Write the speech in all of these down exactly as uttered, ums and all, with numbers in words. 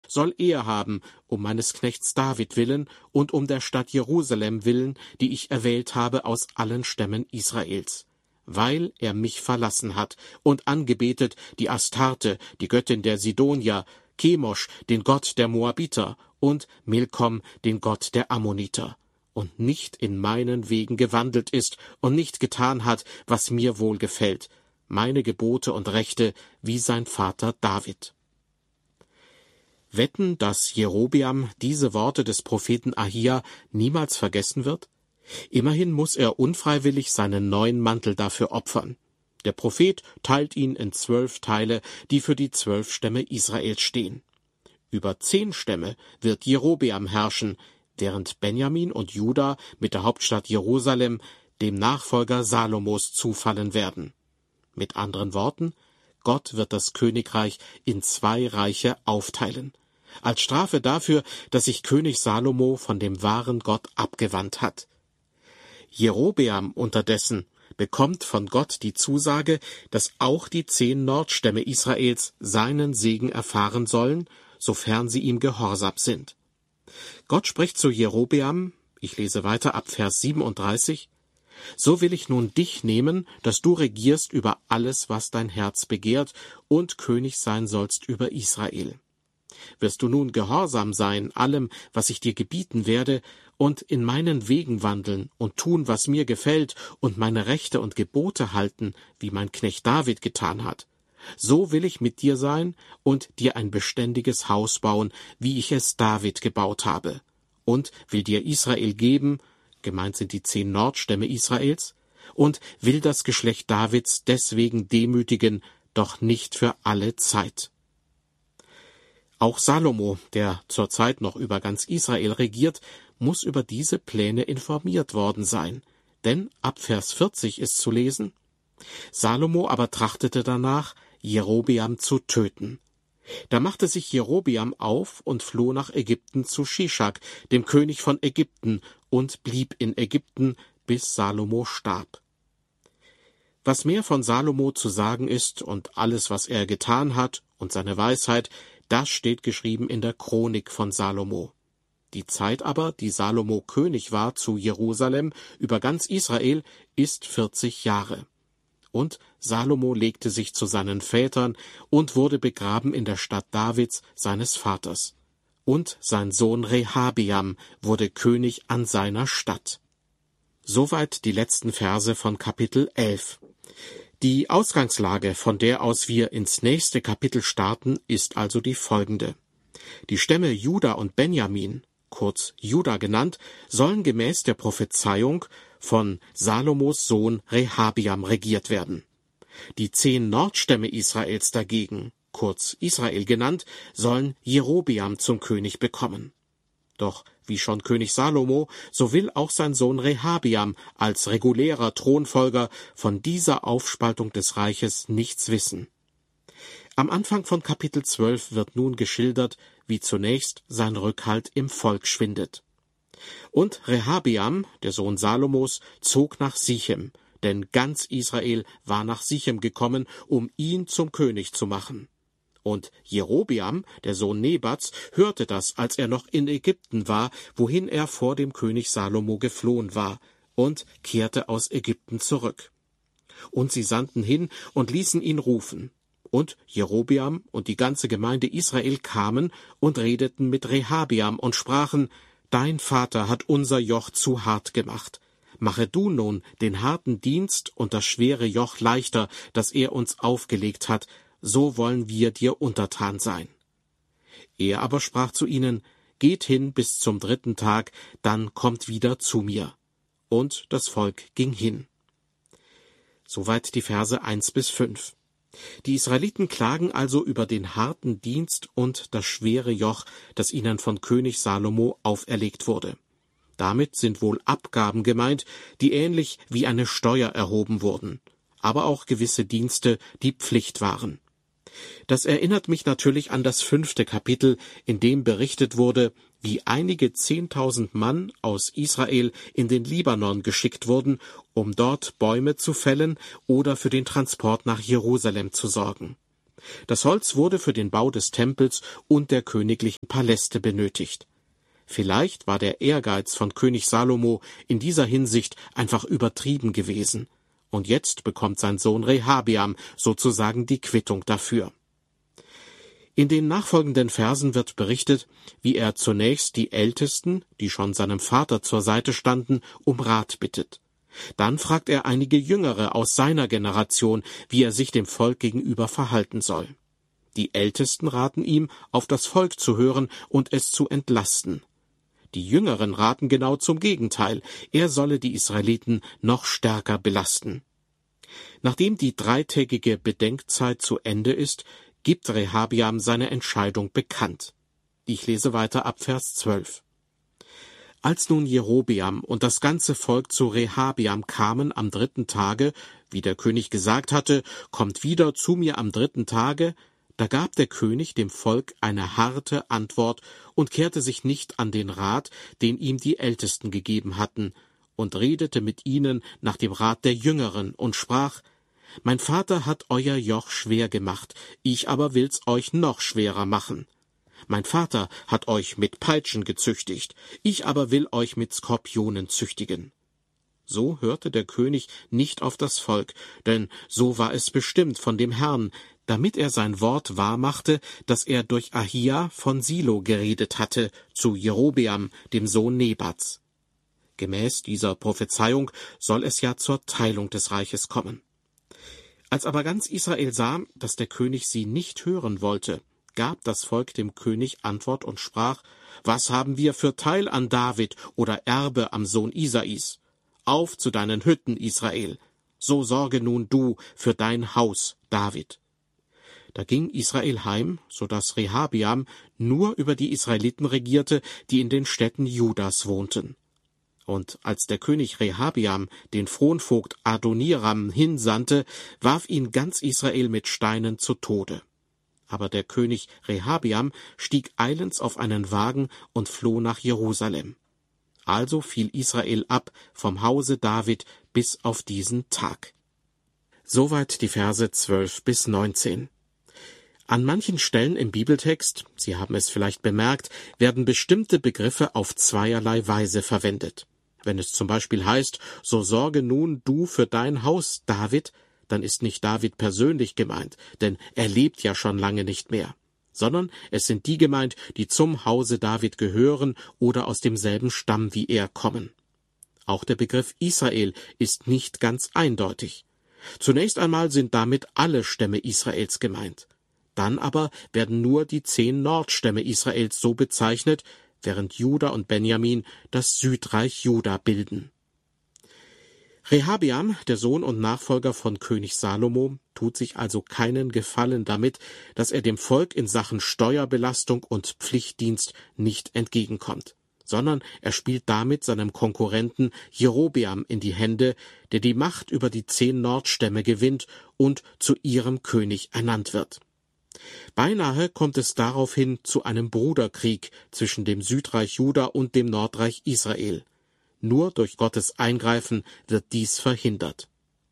soll er haben, um meines Knechts David willen und um der Stadt Jerusalem willen, die ich erwählt habe aus allen Stämmen Israels, weil er mich verlassen hat und angebetet die Astarte, die Göttin der Sidonier, Chemosh, den Gott der Moabiter, und Milkom, den Gott der Ammoniter, und nicht in meinen Wegen gewandelt ist und nicht getan hat, was mir wohlgefällt, meine Gebote und Rechte, wie sein Vater David. Wetten, dass Jerobeam diese Worte des Propheten Ahia niemals vergessen wird? Immerhin muss er unfreiwillig seinen neuen Mantel dafür opfern. Der Prophet teilt ihn in zwölf Teile, die für die zwölf Stämme Israels stehen. Über zehn Stämme wird Jerobeam herrschen, während Benjamin und Juda mit der Hauptstadt Jerusalem dem Nachfolger Salomos zufallen werden. Mit anderen Worten, Gott wird das Königreich in zwei Reiche aufteilen, als Strafe dafür, dass sich König Salomo von dem wahren Gott abgewandt hat. Jerobeam unterdessen bekommt von Gott die Zusage, dass auch die zehn Nordstämme Israels seinen Segen erfahren sollen, sofern sie ihm gehorsam sind. Gott spricht zu Jerobeam, ich lese weiter ab Vers siebenunddreißig, »So will ich nun dich nehmen, dass du regierst über alles, was dein Herz begehrt, und König sein sollst über Israel. Wirst du nun gehorsam sein allem, was ich dir gebieten werde, und in meinen Wegen wandeln und tun, was mir gefällt, und meine Rechte und Gebote halten, wie mein Knecht David getan hat, so will ich mit dir sein und dir ein beständiges Haus bauen, wie ich es David gebaut habe, und will dir Israel geben, gemeint sind die zehn Nordstämme Israels, und will das Geschlecht Davids deswegen demütigen, doch nicht für alle Zeit.« Auch Salomo, der zurzeit noch über ganz Israel regiert, muss über diese Pläne informiert worden sein, denn ab Vers vierzig ist zu lesen: »Salomo aber trachtete danach, Jerobeam zu töten. Da machte sich Jerobeam auf und floh nach Ägypten zu Shischak, dem König von Ägypten, und blieb in Ägypten, bis Salomo starb.« Was mehr von Salomo zu sagen ist und alles, was er getan hat und seine Weisheit, das steht geschrieben in der Chronik von Salomo. Die Zeit aber, die Salomo König war zu Jerusalem über ganz Israel, ist vierzig Jahre. Und Salomo legte sich zu seinen Vätern und wurde begraben in der Stadt Davids, seines Vaters. Und sein Sohn Rehabeam wurde König an seiner Stadt. Soweit die letzten Verse von Kapitel elf. Die Ausgangslage, von der aus wir ins nächste Kapitel starten, ist also die folgende. Die Stämme Juda und Benjamin, kurz Juda genannt, sollen gemäß der Prophezeiung von Salomos Sohn Rehabeam regiert werden. Die zehn Nordstämme Israels dagegen, kurz Israel genannt, sollen Jerobeam zum König bekommen. Doch wie schon König Salomo, so will auch sein Sohn Rehabeam als regulärer Thronfolger von dieser Aufspaltung des Reiches nichts wissen. Am Anfang von Kapitel zwölf wird nun geschildert, wie zunächst sein Rückhalt im Volk schwindet. Und Rehabeam, der Sohn Salomos, zog nach Sichem, denn ganz Israel war nach Sichem gekommen, um ihn zum König zu machen. Und Jerobeam, der Sohn Nebats, hörte das, als er noch in Ägypten war, wohin er vor dem König Salomo geflohen war, und kehrte aus Ägypten zurück. Und sie sandten hin und ließen ihn rufen. Und Jerobeam und die ganze Gemeinde Israel kamen und redeten mit Rehabeam und sprachen: »Dein Vater hat unser Joch zu hart gemacht. Mache du nun den harten Dienst und das schwere Joch leichter, das er uns aufgelegt hat, so wollen wir dir untertan sein.« Er aber sprach zu ihnen: »Geht hin bis zum dritten Tag, dann kommt wieder zu mir.« Und das Volk ging hin. Soweit die Verse eins bis fünf. Die Israeliten klagen also über den harten Dienst und das schwere Joch, das ihnen von König Salomo auferlegt wurde. Damit sind wohl Abgaben gemeint, die ähnlich wie eine Steuer erhoben wurden, aber auch gewisse Dienste, die Pflicht waren. Das erinnert mich natürlich an das fünfte Kapitel, in dem berichtet wurde, wie einige zehntausend Mann aus Israel in den Libanon geschickt wurden, um dort Bäume zu fällen oder für den Transport nach Jerusalem zu sorgen. Das Holz wurde für den Bau des Tempels und der königlichen Paläste benötigt. Vielleicht war der Ehrgeiz von König Salomo in dieser Hinsicht einfach übertrieben gewesen, und jetzt bekommt sein Sohn Rehabeam sozusagen die Quittung dafür. In den nachfolgenden Versen wird berichtet, wie er zunächst die Ältesten, die schon seinem Vater zur Seite standen, um Rat bittet. Dann fragt er einige Jüngere aus seiner Generation, wie er sich dem Volk gegenüber verhalten soll. Die Ältesten raten ihm, auf das Volk zu hören und es zu entlasten. Die Jüngeren raten genau zum Gegenteil, er solle die Israeliten noch stärker belasten. Nachdem die dreitägige Bedenkzeit zu Ende ist, gibt Rehabeam seine Entscheidung bekannt. Ich lese weiter ab Vers zwölf. Als nun Jerobeam und das ganze Volk zu Rehabeam kamen am dritten Tage, wie der König gesagt hatte, kommt wieder zu mir am dritten Tage, da gab der König dem Volk eine harte Antwort und kehrte sich nicht an den Rat, den ihm die Ältesten gegeben hatten, und redete mit ihnen nach dem Rat der Jüngeren und sprach: Mein Vater hat euer Joch schwer gemacht, ich aber will's euch noch schwerer machen. Mein Vater hat euch mit Peitschen gezüchtigt, ich aber will euch mit Skorpionen züchtigen. So hörte der König nicht auf das Volk, denn so war es bestimmt von dem Herrn, damit er sein Wort wahrmachte, das er durch Ahia von Silo geredet hatte, zu Jerobeam, dem Sohn Nebats. Gemäß dieser Prophezeiung soll es ja zur Teilung des Reiches kommen. Als aber ganz Israel sah, dass der König sie nicht hören wollte, gab das Volk dem König Antwort und sprach: Was haben wir für Teil an David oder Erbe am Sohn Isais? Auf zu deinen Hütten, Israel! So sorge nun du für dein Haus, David. Da ging Israel heim, so dass Rehabeam nur über die Israeliten regierte, die in den Städten Judas wohnten. Und als der König Rehabeam den Fronvogt Adoniram hinsandte, warf ihn ganz Israel mit Steinen zu Tode. Aber der König Rehabeam stieg eilends auf einen Wagen und floh nach Jerusalem. Also fiel Israel ab vom Hause David bis auf diesen Tag. Soweit die Verse zwölf bis neunzehn. An manchen Stellen im Bibeltext, Sie haben es vielleicht bemerkt, werden bestimmte Begriffe auf zweierlei Weise verwendet. Wenn es zum Beispiel heißt, so sorge nun du für dein Haus, David, dann ist nicht David persönlich gemeint, denn er lebt ja schon lange nicht mehr, sondern es sind die gemeint, die zum Hause David gehören oder aus demselben Stamm wie er kommen. Auch der Begriff Israel ist nicht ganz eindeutig. Zunächst einmal sind damit alle Stämme Israels gemeint. Dann aber werden nur die zehn Nordstämme Israels so bezeichnet, während Juda und Benjamin das Südreich Juda bilden. Rehabeam, der Sohn und Nachfolger von König Salomo, tut sich also keinen Gefallen damit, dass er dem Volk in Sachen Steuerbelastung und Pflichtdienst nicht entgegenkommt, sondern er spielt damit seinem Konkurrenten Jerobeam in die Hände, der die Macht über die zehn Nordstämme gewinnt und zu ihrem König ernannt wird. Beinahe kommt es daraufhin zu einem Bruderkrieg zwischen dem Südreich Juda und dem Nordreich Israel. Nur durch Gottes Eingreifen wird dies verhindert.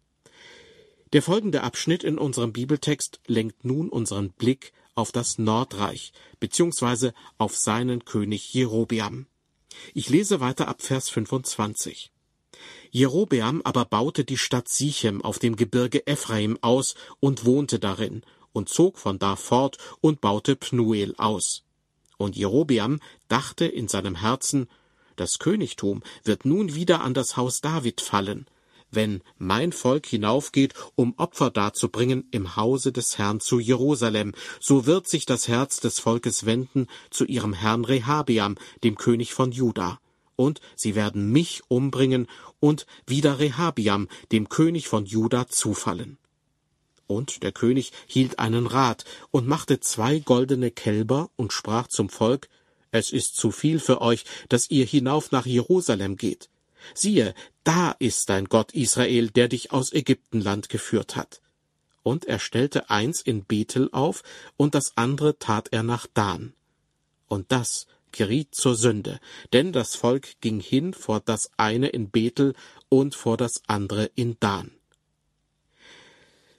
Der folgende Abschnitt in unserem Bibeltext lenkt nun unseren Blick auf das Nordreich bzw. auf seinen König Jerobeam. Ich lese weiter ab Vers fünfundzwanzig. Jerobeam aber baute die Stadt Sichem auf dem Gebirge Ephraim aus und wohnte darin und zog von da fort und baute Pnuel aus. Und Jerobeam dachte in seinem Herzen: Das Königtum wird nun wieder an das Haus David fallen, wenn mein Volk hinaufgeht, um Opfer darzubringen im Hause des Herrn zu Jerusalem, so wird sich das Herz des Volkes wenden zu ihrem Herrn Rehabeam, dem König von Juda, und sie werden mich umbringen und wieder Rehabeam, dem König von Juda, zufallen. Und der König hielt einen Rat und machte zwei goldene Kälber und sprach zum Volk: Es ist zu viel für euch, dass ihr hinauf nach Jerusalem geht. Siehe, da ist dein Gott Israel, der dich aus Ägyptenland geführt hat. Und er stellte eins in Bethel auf, und das andere tat er nach Dan. Und das geriet zur Sünde, denn das Volk ging hin vor das eine in Bethel und vor das andere in Dan.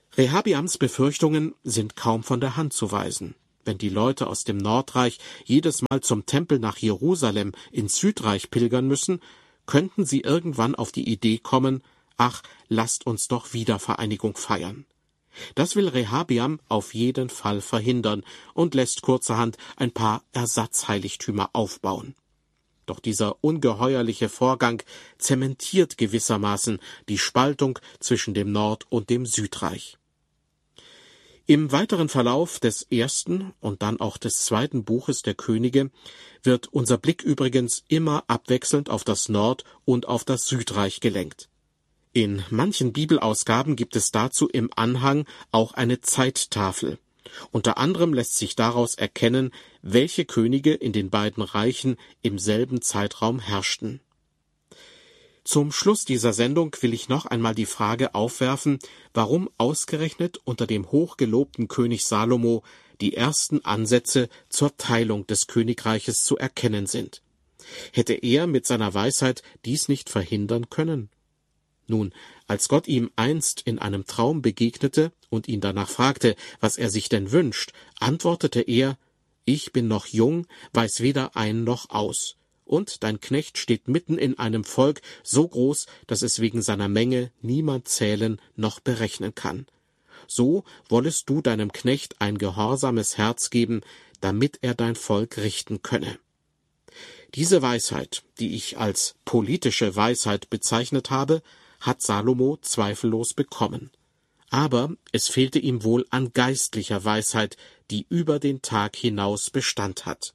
Rehabiams Befürchtungen sind kaum von der Hand zu weisen. Wenn die Leute aus dem Nordreich jedes Mal zum Tempel nach Jerusalem ins Südreich pilgern müssen, könnten sie irgendwann auf die Idee kommen, ach, lasst uns doch Wiedervereinigung feiern. Das will Rehabiam auf jeden Fall verhindern und lässt kurzerhand ein paar Ersatzheiligtümer aufbauen. Doch dieser ungeheuerliche Vorgang zementiert gewissermaßen die Spaltung zwischen dem Nord- und dem Südreich. Im weiteren Verlauf des ersten und dann auch des zweiten Buches der Könige wird unser Blick übrigens immer abwechselnd auf das Nord- und auf das Südreich gelenkt. In manchen Bibelausgaben gibt es dazu im Anhang auch eine Zeittafel. Unter anderem lässt sich daraus erkennen, welche Könige in den beiden Reichen im selben Zeitraum herrschten. Zum Schluss dieser Sendung will ich noch einmal die Frage aufwerfen, warum ausgerechnet unter dem hochgelobten König Salomo die ersten Ansätze zur Teilung des Königreiches zu erkennen sind. Hätte er mit seiner Weisheit dies nicht verhindern können? Nun, als Gott ihm einst in einem Traum begegnete und ihn danach fragte, was er sich denn wünscht, antwortete er: Ich bin noch jung, weiß weder ein noch aus. Und dein Knecht steht mitten in einem Volk so groß, dass es wegen seiner Menge niemand zählen noch berechnen kann. So wollest du deinem Knecht ein gehorsames Herz geben, damit er dein Volk richten könne. Diese Weisheit, die ich als politische Weisheit bezeichnet habe, hat Salomo zweifellos bekommen. Aber es fehlte ihm wohl an geistlicher Weisheit, die über den Tag hinaus Bestand hat.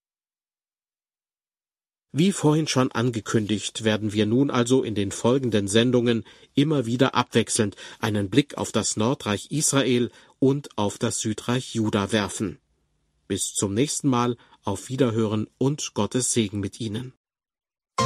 Wie vorhin schon angekündigt, werden wir nun also in den folgenden Sendungen immer wieder abwechselnd einen Blick auf das Nordreich Israel und auf das Südreich Juda werfen. Bis zum nächsten Mal, auf Wiederhören und Gottes Segen mit Ihnen.